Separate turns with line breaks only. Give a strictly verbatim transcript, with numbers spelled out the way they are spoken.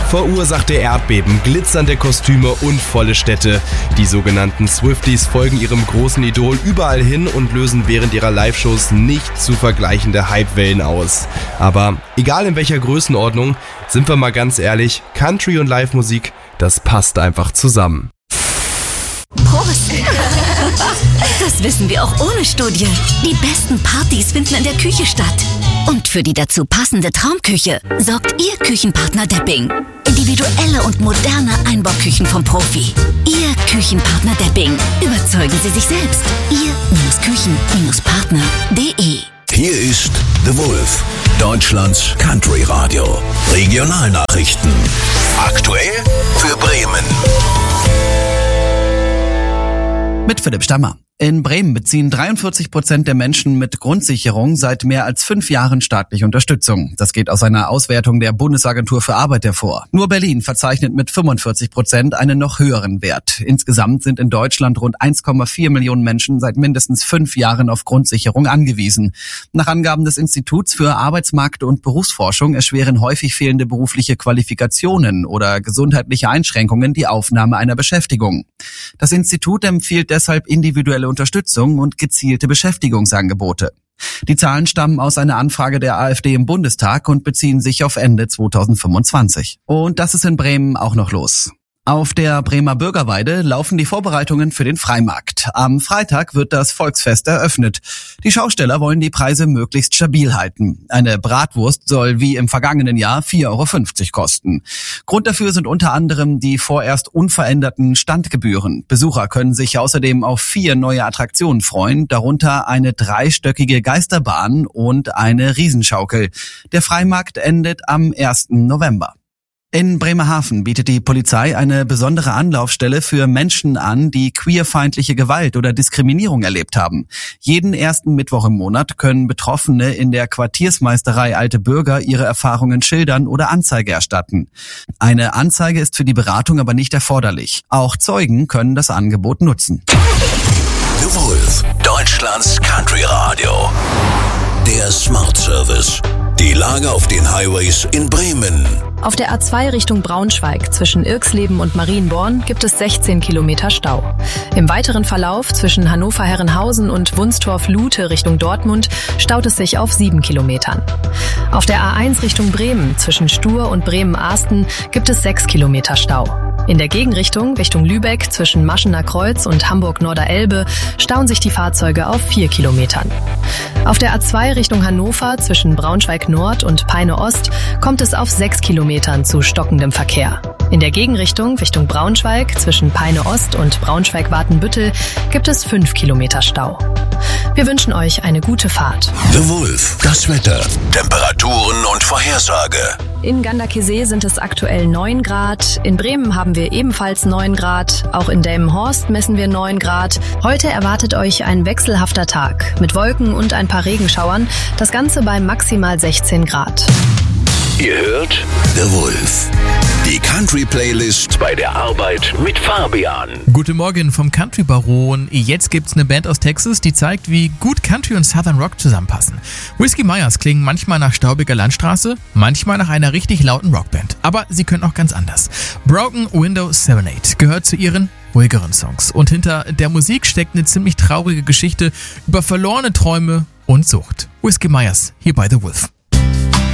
Verursachte Erdbeben, glitzernde Kostüme und volle Städte. Die sogenannten Swifties folgen ihrem großen Idol überall hin und lösen während ihrer Live-Shows nicht zu vergleichende Hypewellen aus. Aber egal in welcher Größenordnung, sind wir mal ganz ehrlich, Country und Live-Musik, das passt einfach zusammen.
Prost! Das wissen wir auch ohne Studie. Die besten Partys finden in der Küche statt. Und für die dazu passende Traumküche sorgt Ihr Küchenpartner Depping. Individuelle und moderne Einbauküchen vom Profi. Ihr Küchenpartner Depping. Überzeugen Sie sich selbst. Ihr-Küchen-Partner punkt de.
Hier ist The Wolf, Deutschlands Country Radio. Regionalnachrichten. Aktuell für Bremen.
Mit Philipp Stammer. In Bremen beziehen dreiundvierzig Prozent der Menschen mit Grundsicherung seit mehr als fünf Jahren staatliche Unterstützung. Das geht aus einer Auswertung der Bundesagentur für Arbeit hervor. Nur Berlin verzeichnet mit fünfundvierzig Prozent einen noch höheren Wert. Insgesamt sind in Deutschland rund eins Komma vier Millionen Menschen seit mindestens fünf Jahren auf Grundsicherung angewiesen. Nach Angaben des Instituts für Arbeitsmarkt- und Berufsforschung erschweren häufig fehlende berufliche Qualifikationen oder gesundheitliche Einschränkungen die Aufnahme einer Beschäftigung. Das Institut empfiehlt deshalb individuelle Unterstützung und gezielte Beschäftigungsangebote. Die Zahlen stammen aus einer Anfrage der AfD im Bundestag und beziehen sich auf Ende zweitausendfünfundzwanzig. Und das ist in Bremen auch noch los. Auf der Bremer Bürgerweide laufen die Vorbereitungen für den Freimarkt. Am Freitag wird das Volksfest eröffnet. Die Schausteller wollen die Preise möglichst stabil halten. Eine Bratwurst soll wie im vergangenen Jahr vier Euro fünfzig kosten. Grund dafür sind unter anderem die vorerst unveränderten Standgebühren. Besucher können sich außerdem auf vier neue Attraktionen freuen, darunter eine dreistöckige Geisterbahn und eine Riesenschaukel. Der Freimarkt endet am ersten November. In Bremerhaven bietet die Polizei eine besondere Anlaufstelle für Menschen an, die queerfeindliche Gewalt oder Diskriminierung erlebt haben. Jeden ersten Mittwoch im Monat können Betroffene in der Quartiersmeisterei Alte Bürger ihre Erfahrungen schildern oder Anzeige erstatten. Eine Anzeige ist für die Beratung aber nicht erforderlich. Auch Zeugen können das Angebot nutzen.
The Wolf, Deutschlands Country Radio. Der Smart Service. Die Lage auf den Highways in Bremen.
Auf der A zwei Richtung Braunschweig zwischen Irxleben und Marienborn gibt es sechzehn Kilometer Stau. Im weiteren Verlauf zwischen Hannover-Herrenhausen und Wunstorf-Lute Richtung Dortmund staut es sich auf sieben Kilometern. Auf der A eins Richtung Bremen zwischen Stur und Bremen-Ahsten gibt es sechs Kilometer Stau. In der Gegenrichtung Richtung Lübeck zwischen Maschener Kreuz und Hamburg-Norderelbe stauen sich die Fahrzeuge auf vier Kilometern. Auf der A zwei Richtung Hannover zwischen Braunschweig Nord und Peine Ost kommt es auf sechs Kilometern zu stockendem Verkehr. In der Gegenrichtung Richtung Braunschweig zwischen Peine Ost und Braunschweig-Watenbüttel gibt es fünf Kilometer Stau. Wir wünschen euch eine gute Fahrt.
The Wolf, das Wetter, Temperaturen und Vorhersage.
In Ganderkesee sind es aktuell neun Grad. In Bremen haben wir ebenfalls neun Grad. Auch in Delmenhorst messen wir neun Grad. Heute erwartet euch ein wechselhafter Tag mit Wolken und ein paar Regenschauern. Das Ganze bei maximal sechzehn Grad.
Ihr hört The Wolf. Die Country-Playlist bei der Arbeit mit Fabian.
Guten Morgen vom Country Baron. Jetzt gibt's eine Band aus Texas, die zeigt, wie gut Country und Southern Rock zusammenpassen. Whiskey Myers klingen manchmal nach staubiger Landstraße, manchmal nach einer richtig lauten Rockband. Aber sie können auch ganz anders. Broken Window Serenade gehört zu ihren ruhigeren Songs. Und hinter der Musik steckt eine ziemlich traurige Geschichte über verlorene Träume und Sucht. Whiskey Myers hier bei The Wolf.